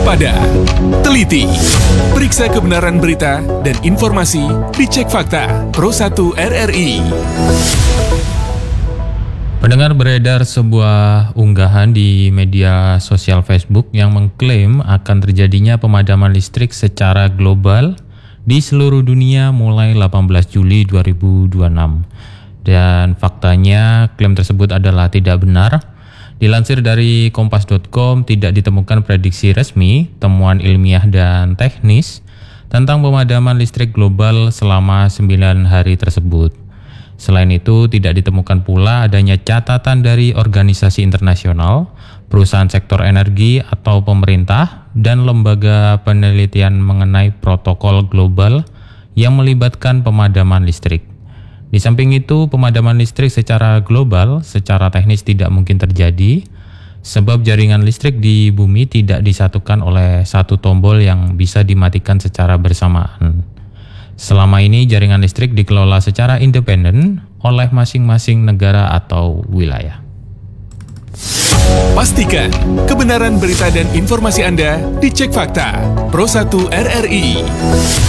waspada, teliti, periksa kebenaran berita dan informasi, dicek fakta. Pro 1 RRI. Pendengar, beredar sebuah unggahan di media sosial Facebook yang mengklaim akan terjadinya pemadaman listrik secara global di seluruh dunia mulai 18 Juli 2026. Dan faktanya klaim tersebut adalah tidak benar. Dilansir dari kompas.com, tidak ditemukan prediksi resmi, temuan ilmiah dan teknis tentang pemadaman listrik global selama 9 hari tersebut. Selain itu, tidak ditemukan pula adanya catatan dari organisasi internasional, perusahaan sektor energi atau pemerintah, dan lembaga penelitian mengenai protokol global yang melibatkan pemadaman listrik. Di samping itu, pemadaman listrik secara global secara teknis tidak mungkin terjadi, sebab jaringan listrik di bumi tidak disatukan oleh satu tombol yang bisa dimatikan secara bersamaan. Selama ini jaringan listrik dikelola secara independen oleh masing-masing negara atau wilayah. Pastikan kebenaran berita dan informasi Anda dicek fakta. Pro 1 RRI.